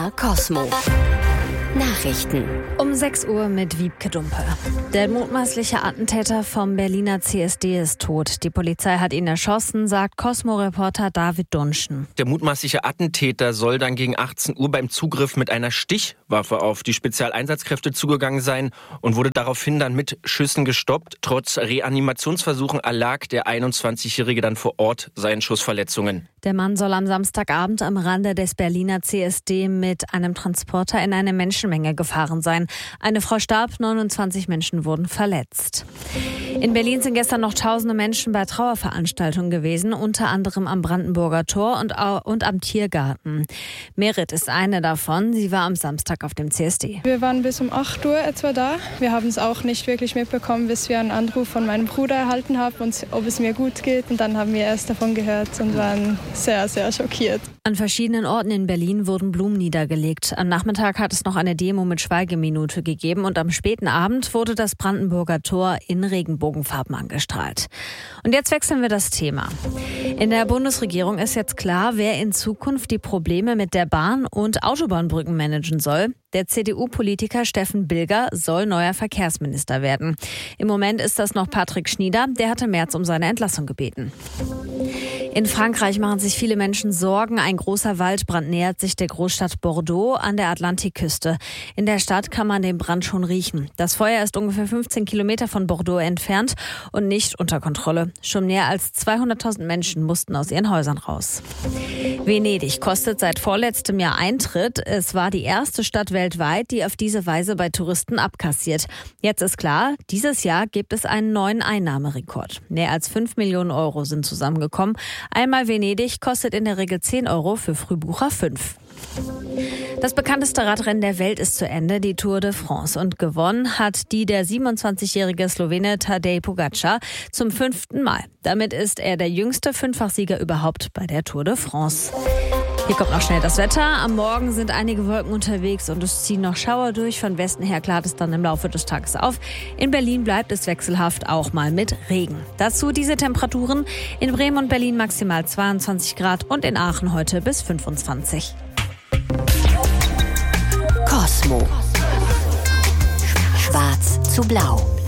MDR Cosmo. Nachrichten. Um 6 Uhr mit Wiebke Dumpe. Der mutmaßliche Attentäter vom Berliner CSD ist tot. Die Polizei hat ihn erschossen, sagt Cosmo-Reporter David Dunschen. Der mutmaßliche Attentäter soll dann gegen 18 Uhr beim Zugriff mit einer Stichwaffe auf die Spezialeinsatzkräfte zugegangen sein und wurde daraufhin dann mit Schüssen gestoppt. Trotz Reanimationsversuchen erlag der 21-Jährige dann vor Ort seinen Schussverletzungen. Der Mann soll am Samstagabend am Rande des Berliner CSD mit einem Transporter in eine Menschenmenge gefahren sein. Eine Frau starb, 29 Menschen wurden verletzt. In Berlin sind gestern noch tausende Menschen bei Trauerveranstaltungen gewesen, unter anderem am Brandenburger Tor und am Tiergarten. Merit ist eine davon. Sie war am Samstag auf dem CSD. Wir waren bis um 8 Uhr etwa da. Wir haben es auch nicht wirklich mitbekommen, bis wir einen Anruf von meinem Bruder erhalten haben, und ob es mir gut geht. Und dann haben wir erst davon gehört und waren sehr, sehr schockiert. An verschiedenen Orten in Berlin wurden Blumen niedergelegt. Am Nachmittag hat es noch eine Demo mit Schweigeminute gegeben und am späten Abend wurde das Brandenburger Tor in Regenbogenfarben angestrahlt. Und jetzt wechseln wir das Thema. In der Bundesregierung ist jetzt klar, wer in Zukunft die Probleme mit der Bahn und Autobahnbrücken managen soll. Der CDU-Politiker Steffen Bilger soll neuer Verkehrsminister werden. Im Moment ist das noch Patrick Schnieder, der hatte im März um seine Entlassung gebeten. In Frankreich machen sich viele Menschen Sorgen. Ein großer Waldbrand nähert sich der Großstadt Bordeaux an der Atlantikküste. In der Stadt kann man den Brand schon riechen. Das Feuer ist ungefähr 15 Kilometer von Bordeaux entfernt und nicht unter Kontrolle. Schon mehr als 200.000 Menschen mussten aus ihren Häusern raus. Venedig kostet seit vorletztem Jahr Eintritt. Es war die erste Stadt weltweit, die auf diese Weise bei Touristen abkassiert. Jetzt ist klar, dieses Jahr gibt es einen neuen Einnahmerekord. Mehr als 5 Millionen Euro sind zusammengekommen. Einmal Venedig kostet in der Regel 10 Euro, für Frühbucher 5. Das bekannteste Radrennen der Welt ist zu Ende, die Tour de France. Und gewonnen hat die der 27-jährige Slowene Tadej Pogačar zum 5. Mal. Damit ist er der jüngste Fünffachsieger überhaupt bei der Tour de France. Hier kommt noch schnell das Wetter. Am Morgen sind einige Wolken unterwegs und es ziehen noch Schauer durch. Von Westen her klart es dann im Laufe des Tages auf. In Berlin bleibt es wechselhaft, auch mal mit Regen. Dazu diese Temperaturen: in Bremen und Berlin maximal 22 Grad und in Aachen heute bis 25. Cosmo. Schwarz zu blau.